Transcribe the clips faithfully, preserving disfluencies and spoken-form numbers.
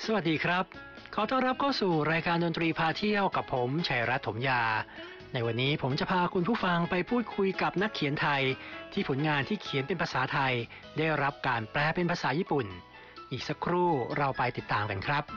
สวัสดีครับขอต้อนรับเข้าสู่รายการดนตรีพาเที่ยวกับผมชัยรัตน์ถมยาในวันนี้ผมจะพาคุณผู้ฟังไปพูดคุยกับนักเขียนไทยที่ผลงานที่เขียนเป็นภาษาไทยได้รับการแปลเป็นภาษาญี่ปุ่นอีกสักครู่เราไปติดตามกันครับ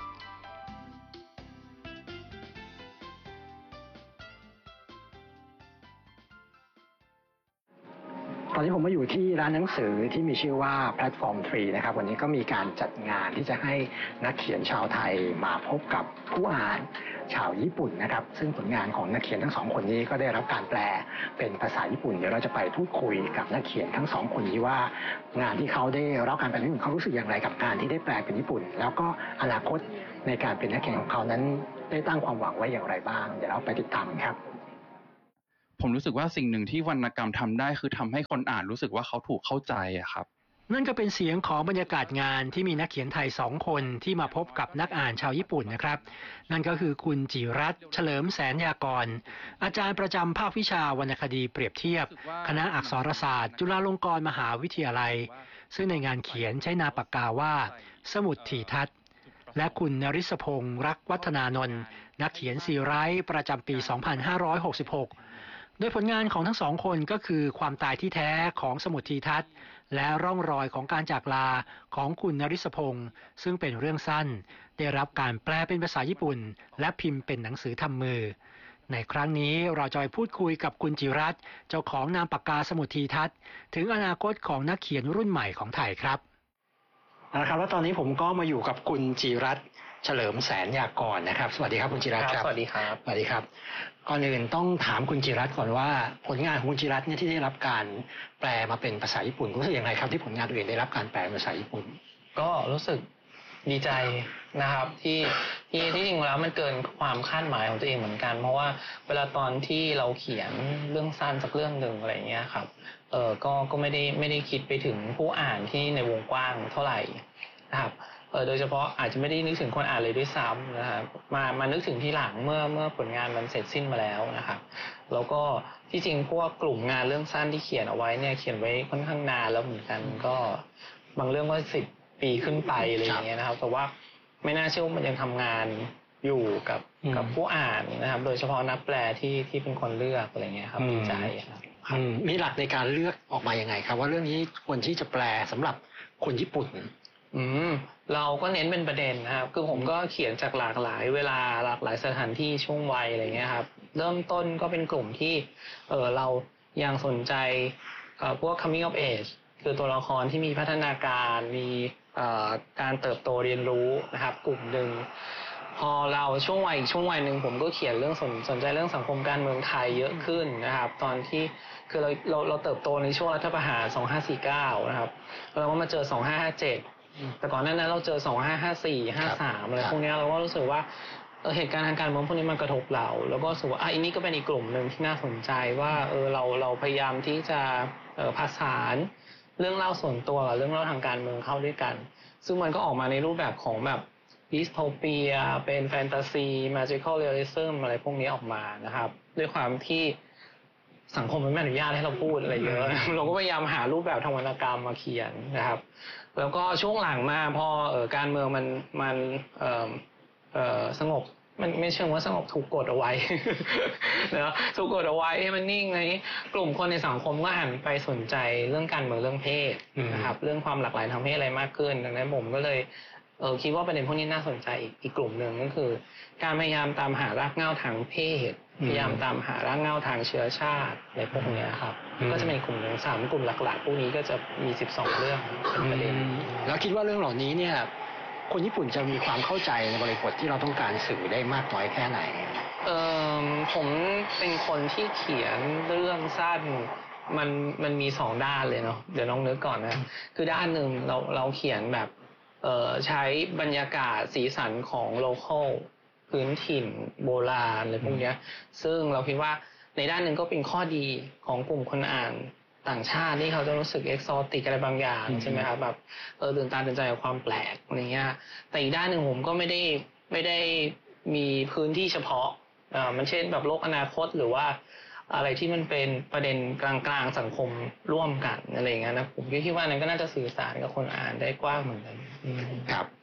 ตอนนี้ผมมาอยู่ที่ร้านหนังสือที่มีชื่อว่าแพลตฟอร์มทรีนะครับวันนี้ก็มีการจัดงานที่จะให้นักเขียนชาวไทยมาพบกับผู้อ่านชาวญี่ปุ่นนะครับซึ่งผลงานของนักเขียนทั้งสองคนนี้ก็ได้รับการแปลเป็นภาษาญี่ปุ่นเดี๋ยวเราจะไปพูดคุยกับนักเขียนทั้งสองคนนี้ว่างานที่เขาได้รับการแปลเป็นญี่ปุ่นเขารู้สึกอย่างไรกับการที่ได้แปลเป็นญี่ปุ่นแล้วก็อนาคตในการเป็นนักเขียนของเขานั้นได้ตั้งความหวังไว้อย่างไรบ้างเดี๋ยวเราไปติดตามครับผมรู้สึกว่าสิ่งหนึ่งที่วรรณกรรมทำได้คือทำให้คนอ่านรู้สึกว่าเขาถูกเข้าใจอะครับนั่นก็เป็นเสียงของบรรยากาศงานที่มีนักเขียนไทยสองคนที่มาพบกับนักอ่านชาวญี่ปุ่นนะครับนั่นก็คือคุณจิรัตน์เฉลิมแสนยากรอาจารย์ประจำภาควิชาวรรณคดีเปรียบเทียบคณะอักษรศาสตร์จุฬาลงกรณ์มหาวิทยาลัยซึ่งในงานเขียนใช้นามปากกาว่าสมุดถี่ทัศน์และคุณนฤศพงษ์รักวัฒนานนท์นักเขียนซีไรต์ประจำปีสองพันห้าร้อยหกสิบหกโดยผลงานของทั้งสองคนก็คือความตายที่แท้ของสมุดทีทัศน์และร่องรอยของการจากลาของคุณนฤศพงษ์ซึ่งเป็นเรื่องสั้นได้รับการแปลเป็นภาษาญี่ปุ่นและพิมพ์เป็นหนังสือทำมือในครั้งนี้เราจะไปพูดคุยกับคุณจิรัตน์เจ้าของนามปากกาสมุดทีทัศน์ถึงอนาคตของนักเขียนรุ่นใหม่ของไทยครับนะครับแล้วตอนนี้ผมก็มาอยู่กับคุณจิรัตน์เฉลิมแสนยากรนะครับสวัสดีครับคุณจิรัตน์ครับสวัสดีครับสวัสดีครับก่อนอื่นต้องถามคุณจิรัตน์ก่อนว่าผลงานของคุณจิรัตน์เนี่ยที่ได้รับการแปลมาเป็นภาษาญี่ปุ่นรู้สึกอย่างไรครับที่ผลงานตัวเองได้รับการแปลเป็นภาษาญี่ปุ่นก็รู้สึกดีใจนะครับที่ที่ที่จริงแล้วมันเกินความคาดหมายของตัวเองเหมือนกันเพราะว่าเวลาตอนที่เราเขียนเรื่องสั้นสักเรื่องหนึ่งอะไรเงี้ยครับเออก็ก็ไม่ได้ไม่ได้คิดไปถึงผู้อ่านที่ในวงกว้างเท่าไหร่นะครับเออโดยเฉพาะอาจจะไม่ได้นึกถึงคนอ่านเลยด้วยซ้ำนะครับมามานึกถึงทีหลังเมื่อเมื่อผลงานมันเสร็จสิ้นมาแล้วนะครับแล้วก็ที่จริงพวกกลุ่มงานเรื่องสั้นที่เขียนเอาไว้เนี่ยเขียนไว้ค่อนข้างนานแล้วเหมือนกันก็บางเรื่องก็สิบปีขึ้นไปอะไรอย่างเงี้ยนะครับแต่ว่าไม่น่าเชื่อว่ามันยังทำงานอยู่กับกับผู้อ่านนะครับโดยเฉพาะนักแปลที่ที่เป็นคนเลือกอะไรเงี้ยครับดีใจครับมีหลักในการเลือกออกมายังไงครับว่าเรื่องนี้ควรที่จะแปลสำหรับคนญี่ปุ่นอืมเราก็เน้นเป็นประเด็นนะครับคือผมก็เขียนจากหลากหลายเวลาหลากหลายสถานที่ช่วงวัยอะไรเงี้ยครับเริ่มต้นก็เป็นกลุ่มที่เออเรายังสนใจเอ่อพวก coming of age คือตัวละครที่มีพัฒนาการมีเอ่อการเติบโตเรียนรู้นะครับกลุ่มหนึ่งพอเราช่วงวัยอีกช่วงวัยหนึ่งผมก็เขียนเรื่องสนสนใจเรื่องสังคมการเมืองไทยเยอะขึ้นนะครับตอนที่คือเราเราเราเติบโตในช่วงรัฐประหารสองพันห้าร้อยสี่สิบเก้านะครับเราก็มาเจอสองพันห้าร้อยห้าสิบเจ็ดแต่ก่อนหน้านั้นเราเจอสองพันห้าร้อยห้าสิบสี่ ห้าสิบสามอะไรพวกนี้เราก็รู้สึกว่าเออเหตุการณ์ทางการเมืองพวกนี้มันกระทบเราแล้วก็รู้สึกว่าอ่ะอันนี้ก็เป็นอีกกลุ่มนึงที่น่าสนใจว่าเออเราเราพยายามที่จะเอ่อผสานเรื่องเล่าส่วนตัวกับเรื่องเล่าทางการเมืองเข้าด้วยกันซึ่งมันก็ออกมาในรูปแบบของแบบดิสโทเปียเป็นแฟนตาซีแมจิคอลเรียลลิซึมอะไรพวกนี้ออกมานะครับด้วยความที่สังคมมันไม่อนุญาตให้เราพูดอะไรเยอะเราก็พยายามหารูปแบบทางวรรณกรรมมาเขียนนะครับแล้วก็ช่วงหลังมาพอเอ่อการเมืองมันมันเอ่อเอ่อสงบมันไม่เชิงว่าสงบถูกกดเอาไว้นะถูกกดเอาไว้ให้มันนิ่งอะไรนี้กลุ่มคนในสังคมก็หันไปสนใจเรื่องการเมืองเรื่องเพศนะครับเรื่องความหลากหลายทางเพศอะไรมากขึ้นดังนั้นผมก็เลยเออคิดว่าประเด็นพวกนี้น่าสนใจอีกอีกกลุ่มหนึ่งก็คือการพยายามตามหารากเหง้าทางเพศพยายามตามหารากเหง้าทางเชื้อชาติอะไรพวกนี้ครับก็จะเป็นกลุ่มหนึ่งสามกลุ่มหลักๆพวกนี้ก็จะมีสิบสองเรื่องเป็นประเด็นแล้วคิดว่าเรื่องเหล่านี้เนี่ยคนญี่ปุ่นจะมีความเข้าใจในบริบทที่เราต้องการสื่อได้มากน้อยแค่ไหนเออผมเป็นคนที่เขียนเรื่องสั้นมันมันมีสองด้านเลยเนาะเดี๋ยวน้องนึกก่อนนะคือด้านหนึ่งเราเราเขียนแบบเอ่อใช้บรรยากาศสีสันของโลคอลพื้นถิ่นโบราณอะไรพวกนี้ซึ่งเราคิดว่าในด้านหนึ่งก็เป็นข้อดีของกลุ่มคนอ่านต่างชาติที่เขาจะรู้สึกเอกโซติกอะไรบางอย่างใช่ไหมครับแบบเออตื่นตาตื่นใจกับความแปลกอะไรเงี้ยแต่อีกด้านหนึ่งผมก็ไม่ได้ไม่ได้มีพื้นที่เฉพาะอ่ามันเช่นแบบโลกอนาคตหรือว่าอะไรที่มันเป็นประเด็นกลางๆสังคมร่วมกันอะไรเงี้ยนะผมคิดว่านั้นก็น่าจะสื่อสารกับคนอ่านได้กว้างเหมือนกันครับ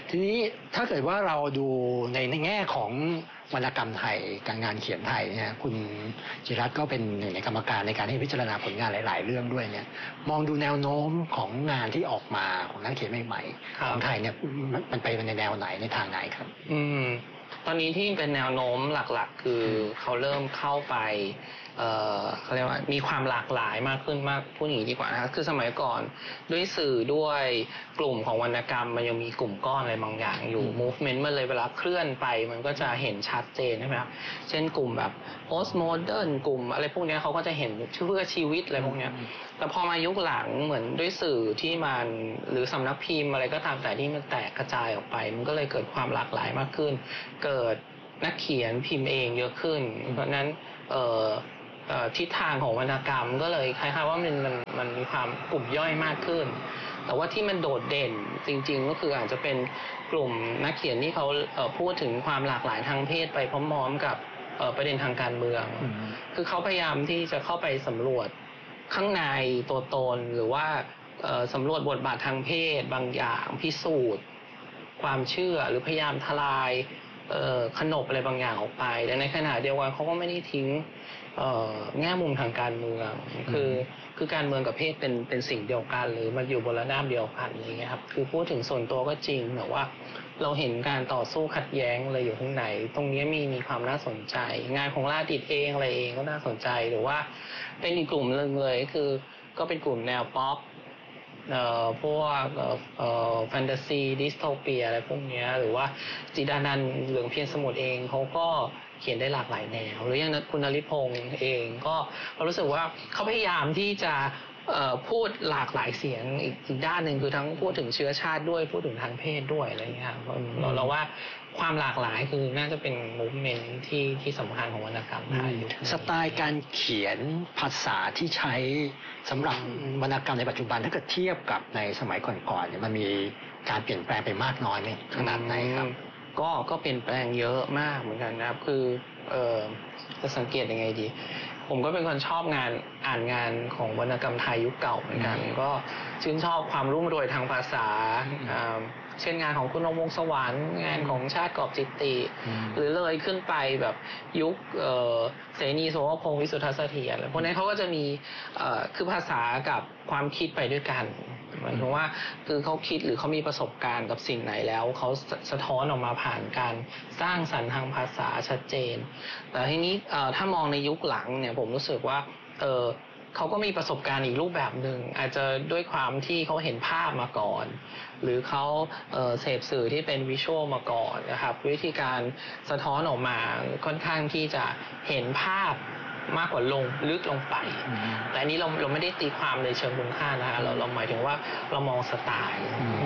ทีนี้ถ้าเกิดว่าเราดูในในแง่ของวรรณกรรมไทยการงานเขียนไทยเนี่ยคุณจิรัตน์ก็เป็นหนึ่งในกรรมการในการให้พิจารณาผลงานหลายๆเรื่องด้วยเนี่ยมองดูแนวโน้มของงานที่ออกมาของนักเขียนใหม่ๆของไทยเนี่ยมันไปในแนวไหนในทางไหนครับอืมตอนนี้ที่เป็นแนวโน้มหลักๆคือเขาเริ่มเข้าไปเอ่อเขาเรียกว่ามีความหลากหลายมากขึ้นมากพูดอย่างนี้ดีกว่านะครับคือสมัยก่อนด้วยสื่อด้วยกลุ่มของวรรณกรรมมันยังมีกลุ่มก้อนอะไรบางอย่างอยู่ movement มันเลยเวลาเคลื่อนไปมันก็จะเห็นชัดเจนใช่ไหมครับเช่นกลุ่มแบบ post modern กลุ่มอะไรพวกนี้เขาก็จะเห็นเพื่อชีวิตอะไรพวกนี้แต่พอมายุคหลังเหมือนด้วยสื่อที่มันหรือสำนักพิมพ์อะไรก็ตามแต่ที่มันแตกกระจายออกไปมันก็เลยเกิดความหลากหลายมากขึ้นเกิดนักเขียนพิมพ์เองเยอะขึ้นเพราะนั้นเอ่อทิศทางของวรรณกรรมก็เลยคล้ายๆว่ามันมันมันมีความกลุ่มย่อยมากขึ้นแต่ว่าที่มันโดดเด่นจริงๆก็คืออาจจะเป็นกลุ่มนักเขียนที่เขาพูดถึงความหลากหลายทางเพศไปพร้อมๆกับประเด็นทางการเมืองคือเขาพยายามที่จะเข้าไปสำรวจข้างในตัวตนหรือว่าสำรวจบทบาททางเพศบางอย่างพิสูจน์ความเชื่อหรือพยายามทลายขนบอะไรบางอย่างออกไปแต่ในขณะเดียวกันเขาก็ไม่ได้ทิ้งแง่มุมทางการเมืองคือคือการเมืองกับเพศเป็นเป็นสิ่งเดียวกันหรือมันอยู่บนระนาบเดียวกันอย่างเงี้ยครับคือพูดถึงส่วนตัวก็จริงแต่ว่าเราเห็นการต่อสู้ขัดแย้งอะไรอยู่ข้างในตรงนี้มีมีความน่าสนใจงานของลาดิตเองอะไรเองก็น่าสนใจหรือว่าเป็นอีกกลุ่มนึงเลยคือก็เป็นกลุ่มแนวป๊อปเอ่อพวกเอ่อเอ่อแฟนตาซีดิสโทเปียอะไรพวกนี้หรือว่าจิดานันท์เหลืองเพียรสมุทรเองเขาก็เขียนได้หลากหลายแนวหรืออย่างคุณนฤพงษ์เองก็รู้สึกว่าเขาพยายามที่จะพูดหลากหลายเสียงอีกอีกด้านหนึ่งคือทั้งพูดถึงเชื้อชาติด้วยพูดถึงทางเพศด้วยอะไรอย่างเงี้ยครับเราเราว่าความหลากหลายคือน่าจะเป็นมูฟเมนต์ที่ที่สำคัญของวรรณกรรมไทยสไตล์การเขียนภาษาที่ใช้สำหรับวรรณกรรมในปัจจุบันถ้าเกิดเทียบกับในสมัยก่อนๆเนี่ยมันมีการเปลี่ยนแปลงไปมากน้อยไหมขนาดไหนครับก็ก็เปลี่ยนแปลงเยอะมากเหมือนกันนะครับคือเอ่อจะสังเกตยังไงดีผมก็เป็นคนชอบงานอ่านงานของวรรณกรรมไทยยุคเก่าเหมือนกันก็ชื่นชอบความรุ่งโรยทางภาษาเช่นงานของคุณนวงศ์สวรรค์งานของชาติกอบจิตติหรือเลยขึ้นไปแบบยุคเสนีโสภพงศ์วิสุทธเสถียรพวกนี้เขาก็จะมีคือภาษากับความคิดไปด้วยกันหมายถึงว่าคือเขาคิดหรือเขามีประสบการณ์กับสิ่งไหนแล้วเขาสะท้อนออกมาผ่านการสร้างสรรค์ทางภาษาชัดเจนแต่ทีนี้ถ้ามองในยุคหลังเนี่ยผมรู้สึกว่าเออเขาก็มีประสบการณ์อีกรูปแบบหนึ่งอาจจะด้วยความที่เขาเห็นภาพมาก่อนหรือเขาเอ่อเสพสื่อที่เป็นวิชวลมาก่อนนะครับวิธีการสะท้อนออกมาค่อนข้างที่จะเห็นภาพมากกว่าลงลึกลงไปแต่อันนี้เราเราไม่ได้ตีความในเชิงคุณค่านะฮะเราเราหมายถึงว่าเรามองสไตล์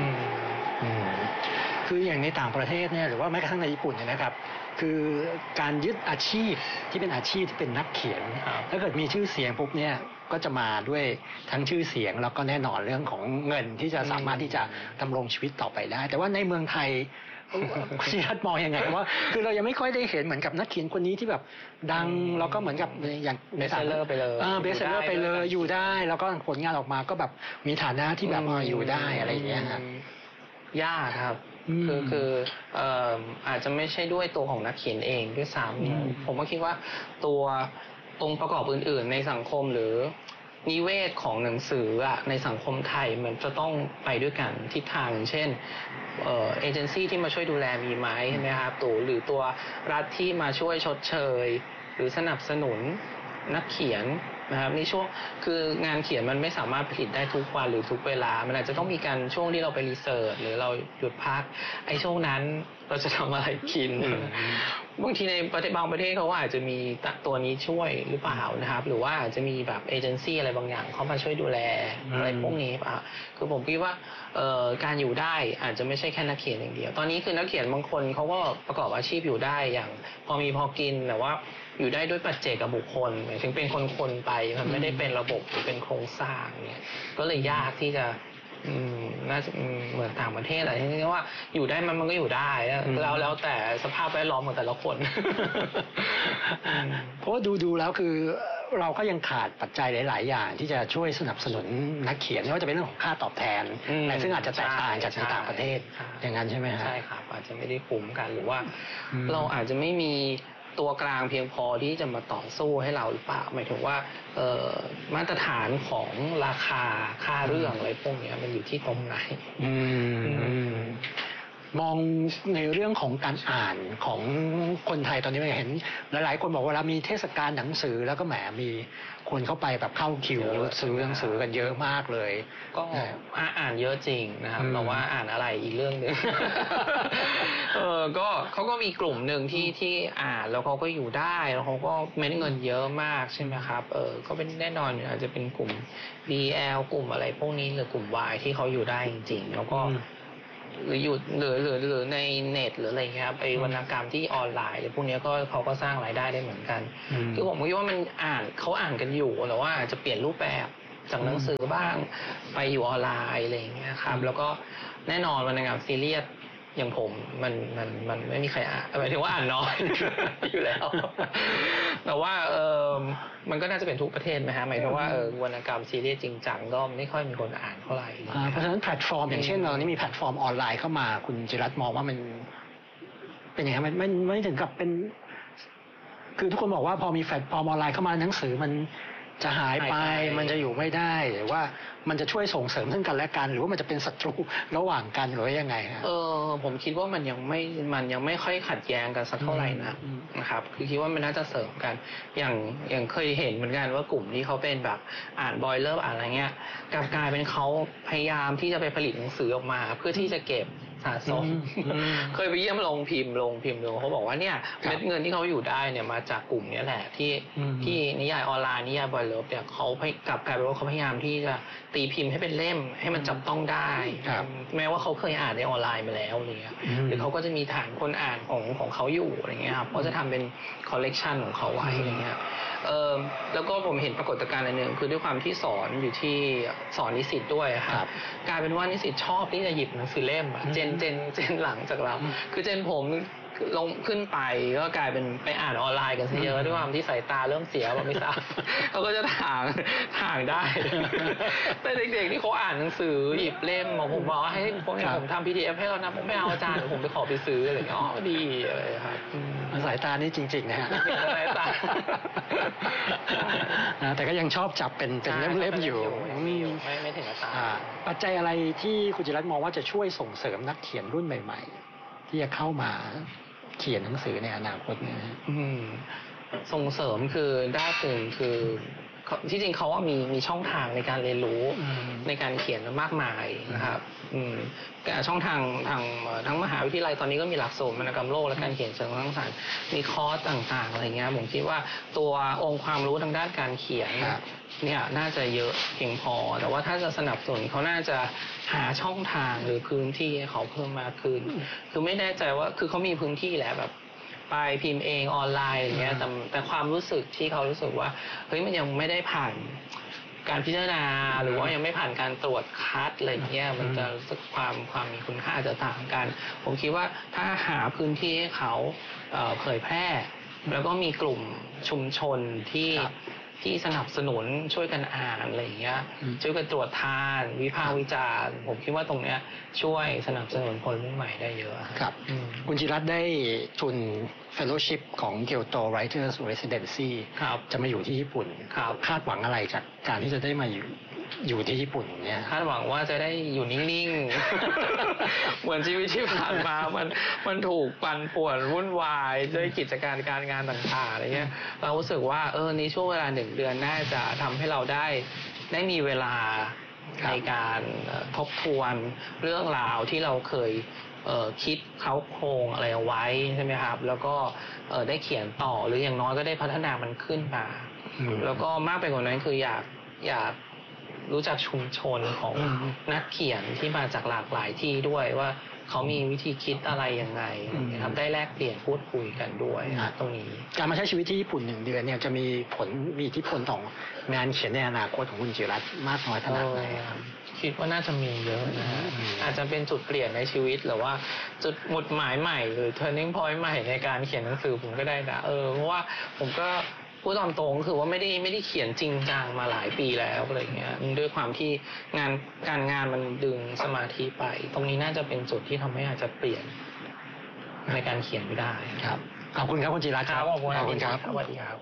คืออย่างในต่างประเทศเนี่ยหรือว่าแม้กระทั่งในญี่ปุ่นเนี่ยนะครับคือการยึดอาชีพที่เป็นอาชีพที่เป็นนักเขียนถ้าเกิดมีชื่อเสียงปุ๊บเนี่ยก็จะมาด้วยทั้งชื่อเสียงแล้วก็แน่นอนเรื่องของเงินที่จะสามารถที่จะดำรงชีวิตต่อไปได้แต่ว่าในเมืองไทยคุณยัดมองยังไงว่าคือเรายังไม่ค่อยได้เห็นเหมือนกับนักเขียนคนนี้ที่แบบดังแล้วก็เหมือนกับอย่างเบสเซอร์ไปเลยเบสเซอร์ไปเลยอยู่ได้แล้วก็ผลงานออกมาก็แบบมีฐานะที่แบบอยู่ได้อะไรอย่างเงี้ยครับยากครับคือคือเอ่ออาจจะไม่ใช่ด้วยตัวของนักเขียนเองด้วยซ้ำผมก็คิดว่าตัวองค์ประกอบอื่นๆในสังคมหรือนิเวศของหนังสืออ่ะในสังคมไทยมันจะต้องไปด้วยกันทิศทางเช่นเอ่อเอเจนซี่ที่มาช่วยดูแลมีไหมใช่ไหมครับตัวหรือตัวรัฐที่มาช่วยชดเชยหรือสนับสนุนนักเขียนนะครับนี่ช่วงคืองานเขียนมันไม่สามารถผลิตได้ทุกวันหรือทุกเวลามันอาจจะต้องมีการช่วงที่เราไปรีเสิร์ชหรือเราหยุดพักไอ้ช่วงนั้นเราจะทำอะไรกินบางทีในประเทศบางประเทศเขาอาจจะมีตัวนี้ช่วยหรือเปล่านะครับหรือว่าอาจจะมีแบบเอเจนซี่อะไรบางอย่างเขามาช่วยดูแลอะไรพวกนี้ป่ะคือผมคิดว่าการอยู่ได้อาจจะไม่ใช่แค่นักเขียนอย่างเดียวตอนนี้คือนักเขียนบางคนเขาก็ประกอบอาชีพอยู่ได้อย่างพอมีพอกินแต่ว่าอยู่ได้ด้วยปัจเจกบุคคลหมายถึงเป็นคนๆไปมันไม่ได้เป็นระบบหรือเป็นโครงสร้างเนี่ยก็เลยยากที่จะอืมน่าจะเหมือนต่างประเทศอะไรที่นี่ว่าอยู่ได้มันมันก็อยู่ได้แล้วแล้วแต่สภาพแวดล้อมของแต่ละคนเพราะว่าดูดูแล้วคือเราก็ยังขาดปัจจัยหลายๆอย่างที่จะช่วยสนับสนุนนักเขียนไม่ว่าจะเป็นเรื่องของค่าตอบแทนแต่ซึ่งอาจจะแตกต่างจากในต่างประเทศอย่างนั้นใช่ไหมฮะใช่ครับอาจจะไม่ได้คุ้มกันหรือว่าเราอาจจะไม่มีตัวกลางเพียงพอที่จะมาต่อสู้ให้เราหรือเปล่าหมายถึงว่ามาตรฐานของราคาค่าเรื่องอะไรพวกนี้มันอยู่ที่ตรงไหนมองในเรื่องของการอ่านของคนไทยตอนนี้เราเห็นหลายๆคนบอกว่าเรามีเทศกาลหนังสือแล้วก็แหมมีคนเข้าไปแบบเข้าคิวซื้อหนังสือกันเยอะมากเลยก็อ่านเยอะจริงนะครับแต่ว่าอ่านอะไรอีกเรื่องนึงเออก็เขาก็มีกลุ่มหนึ่งที่ที่อ่านแล้วเขาก็อยู่ได้แล้วเขาก็เม็ดเงินเยอะมากใช่ไหมครับเออก็เป็นแน่นอนอาจจะเป็นกลุ่ม บี แอล กลุ่มอะไรพวกนี้หรือกลุ่ม Y ที่เขาอยู่ได้จริงๆแล้วก็หรืออยู่หรือหรือหรือในเน็ตหรืออะไรเงี้ยครับไอ้วรรณกรรมที่ออนไลน์หรือพวกนี้ก็เขาก็สร้างรายได้ได้เหมือนกันคือผมคิดว่ามันอ่านเขาอ่านกันอยู่แต่ว่าจะเปลี่ยนรูปแบบจากหนังสือบ้างไปอยู่ออนไลน์อะไรเงี้ยครับแล้วก็แน่นอนวรรณกรรมซีเรียสอย่างผมมันมันมันไม่มีใครอ่านหมายถึงว่าอ่านน้อยอยู่แล้วแต่ว่าเออมันก็น่าจะเป็นทุกประเทศไหมฮะหมายถึงว่าเออวรรณกรรมซีเรียสจริงจังก็ไม่ค่อยมีคนอ่านเท่าไหร่เพราะฉะนั้นแพลตฟอร์มอย่างเช่นเรานี่มีแพลตฟอร์มออนไลน์เข้ามาคุณจิรัตน์มองว่ามันเป็นยังไงมันไม่ไม่ถึงกับเป็นคือทุกคนบอกว่าพอมีแพลตฟอร์มออนไลน์เข้ามาหนังสือมันจะหายไปมันจะอยู่ไม่ได้หรือว่ามันจะช่วยส่งเสริมซึ่งกันและกันหรือว่ามันจะเป็นศัตรูระหว่างกันหรือว่ายังไงฮะเออผมคิดว่ามันยังไม่มันยังไม่ค่อยขัดแย้งกันสักเท่าไหร่นะนะครับคือคิดว่ามันน่าจะเสริมกันอย่างอย่างเคยเห็นเหมือนกันว่ากลุ่มที่เขาเป็นแบบอ่านบอยเลอร์อ่านอะไรเงี้ยกลับกลายเป็นเขาพยายามที่จะไปผลิตหนังสือออกมาเพื่อที่จะเก็บสะสมเคยไปเยี่ยมโรงพิมพ์โรงพิมพ์ดูเขาบอกว่าเนี่ยเม็ดเงินที่เขาอยู่ได้เนี่ยมาจากกลุ่มนี้แหละที่ที่นิยายออนไลน์นิยายบอยเลอร์เนี่ยเขากลับกลายเป็นว่าเขาพยายามที่จะตีพิมพ์ให้เป็นเล่มให้มันจับต้องได้แม้ว่าเขาเคยอ่านในออนไลน์มาแล้วอะไรเงี้ยหรือเขาก็จะมีฐานคนอ่านของของเขาอยู่อะไรเงี้ยครับเขาจะทำเป็นคอลเลกชันของเขาไว้อะไรเงี้ยเออแล้วก็ผมเห็นปรากฏการณ์อันหนึ่งคือด้วยความที่สอนอยู่ที่สอนนิสิตด้วยครับกลายเป็นว่านิสิตชอบที่จะหยิบหนังสือเล่มเจนเจนเจนหลังจากเราคือเจนผมลงขึ้นไปก็กลายเป็นไปอ่านออนไลน์กันซะเยอะด้วยความที่สายตาเริ่มเสียแบบไม่ทราบเขาก็จะถ่างถ่างได้แต่เด็กๆที่เขาอ่านหนังสือหยิบเล่มผมบอกว่าให้ผมผมทำ พี ดี เอฟ ให้เรานะผมไม่เอาอาจารย์ผมไปขอไปซื้ออะไรอย่างเงี้ยอ๋อดีอะไรครับสายตานี่จริงๆนะฮะสายตาแต่ก็ยังชอบจับเป็นเป็นเล่มๆอยู่ไม่ไม่ถึงกับตาปัจจัยอะไรที่คุณจิรัตน์มองว่าจะช่วยส่งเสริมนักเขียนรุ่นใหม่ๆที่จะเข้ามาเขียนหนังสือในอนาคตเนี่ยส่งเสริมคือด้านหนึ่งคือที่จริงเขาว่ามีมีช่องทางในการเรียนรู้ในการเขียนมากมายนะครับช่องทางทางทั้งมหาวิทยาลัยตอนนี้ก็มีหลักสูตรวรรณกรรมโลกและการเขียนเชิงสร้างสรรค์มีคอร์สต่างๆอะไรเงี้ยผมคิดว่าตัวองค์ความรู้ทางด้านการเขียนเนี่ยน่าจะเยอะเพียงพอแต่ว่าถ้าจะสนับสนุนเขาน่าจะหาช่องทางหรือพื้นที่ให้เขาเพิ่มมากขึ้นคือไม่แน่ใจว่าคือเขามีพื้นที่แหละแบบไปพิมพ์เองออนไลน์อย่างเงี้ยแต่แต่ความรู้สึกที่เขารู้สึกว่าเฮ้ยมันยังไม่ได้ผ่านการพิจารณาหรือว่ายังไม่ผ่านการตรวจคัดอะไรเงี้ยมันจะรู้สึกความความมีคุณค่าจะต่างกันผมคิดว่าถ้าหาพื้นที่ให้เขาเผยแพร่แล้วก็มีกลุ่มชุมชนที่ที่สนับสนุนช่วยกันอ่านอะไรอย่างเงี้ยช่วยกันตรวจทานวิพากษ์วิจารณ์ผมคิดว่าตรงเนี้ยช่วยสนับสนุนคนรุ่นใหม่ได้เยอะครับคุณจิรัตน์ได้ทุน Fellowship ของ Kyoto Writers Residency จะมาอยู่ที่ญี่ปุ่นคาดหวังอะไรจากการที่จะได้มาอยู่อยู่ที่ญี่ปุ่นเนี่ยคาดหวังว่าจะได้อยู่นิ่งๆเหมือนชีวิตที่ผ่านมามันมันถูกปั่นป่วนวุ่นวายด้วยกิจการการงานต่างๆอะไรเงี้ยเรารู้สึกว่าเออในช่วงเวลาหนึ่งเดือนน่าจะทำให้เราได้ได้มีเวลาในการทบทวนเรื่องราวที่เราเคยคิดเค้าโครงอะไรเอาไว้ใช่ไหมครับแล้วก็ได้เขียนต่อหรืออย่างน้อยก็ได้พัฒนามันขึ้นมาแล้วก็มากไปกว่านั้นคืออยากอยากรู้จักชุมชนของนักเขียนที่มาจากหลากหลายที่ด้วยว่าเขามีวิธีคิดอะไรยังไงนะครับได้แลกเปลี่ยนพูดคุยกันด้วยตรงนี้การมาใช้ชีวิตที่ญี่ปุ่นหนึ่งเดือนเนี่ยจะมีผลมีอิทธิพลต่องานเขียนในอนาคตของคุณจิรัตน์มากน้อยขนาดไหนครับคิดว่าน่าจะมีเยอะนะฮะอาจจะเป็นจุดเปลี่ยนในชีวิตหรือว่าจุดหมุดหมายใหม่หรือ turning point ใหม่ในการเขียนหนังสือผมก็ได้นะเออเพราะว่าผมก็พูดตามตรงคือว่าไม่ได้ไม่ได้เขียนจริงจังมาหลายปีแล้วอะไรเงี้ยด้วยความที่งานการงานมันดึงสมาธิไปตรงนี้น่าจะเป็นจุดที่ทำให้อาจจะเปลี่ยนในการเขียนไม่ได้ครับขอบคุณครับคุณจิรัตน์ครับขอบคุณครับสวัสดีครับ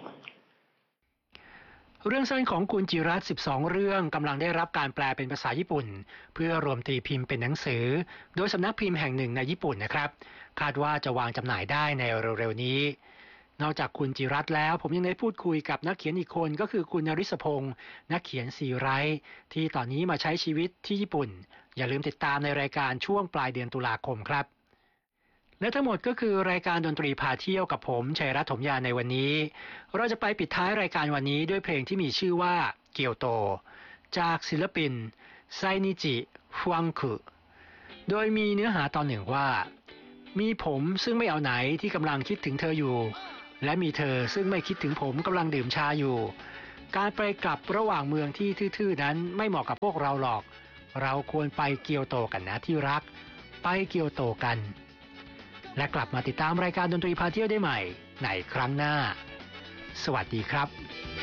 เรื่องสั้นของคุณจิรัตน์สิบสองเรื่องกำลังได้รับการแปลเป็นภาษาญี่ปุ่นเพื่อรวมตีพิมพ์เป็นหนังสือโดยสำนักพิมพ์แห่งหนึ่งในญี่ปุ่นนะครับคาดว่าจะวางจำหน่ายได้ในเร็วๆนี้นอกจากคุณจิรัตน์แล้วผมยังได้พูดคุยกับนักเขียนอีกคนก็คือคุณนริศพงศ์นักเขียนซีไรต์ที่ตอนนี้มาใช้ชีวิตที่ญี่ปุ่นอย่าลืมติดตามในรายการช่วงปลายเดือนตุลาคมครับและทั้งหมดก็คือรายการดนตรีพาเที่ยวกับผมชัยรัตน์ถมยาในวันนี้เราจะไปปิดท้ายรายการวันนี้ด้วยเพลงที่มีชื่อว่าเกียวโตจากศิลปินไซนิจิฟวังคุโดยมีเนื้อหาตอนหนึ่งว่ามีผมซึ่งไม่เอาไหนที่กำลังคิดถึงเธออยู่และมีเธอซึ่งไม่คิดถึงผมกำลังดื่มชาอยู่การไปกลับระหว่างเมืองที่ทื่อๆนั้นไม่เหมาะกับพวกเราหรอกเราควรไปเกียวโตกันนะที่รักไปเกียวโตกันและกลับมาติดตามรายการดนตรีพาเที่ยวได้ใหม่ในครั้งหน้าสวัสดีครับ